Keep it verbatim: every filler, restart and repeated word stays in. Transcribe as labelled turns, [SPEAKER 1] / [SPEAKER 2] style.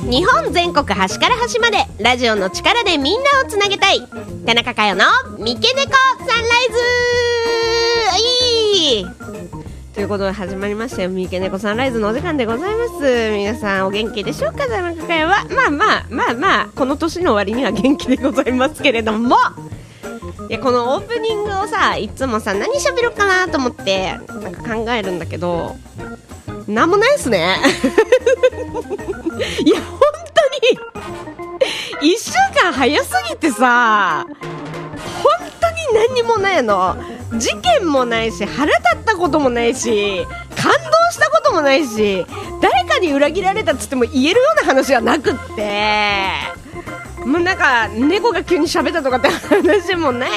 [SPEAKER 1] 日本全国端から端までラジオの力でみんなをつなげたい田中佳代の三毛猫サンライズ。はいということで始まりましたよ、三毛猫サンライズのお時間でございます。皆さんお元気でしょうか。田中佳代はまあまあまあまあこの年の終わりには元気でございますけれども、いやこのオープニングをさいつもさ何喋ろうかなと思ってなんか考えるんだけどなんもないっすねいや本当にいっしゅうかん早すぎてさ本当に何にもないの。事件もないし腹立ったこともないし感動したこともないし誰かに裏切られたっつっても言えるような話はなくって、もうなんか猫が急に喋ったとかって話もな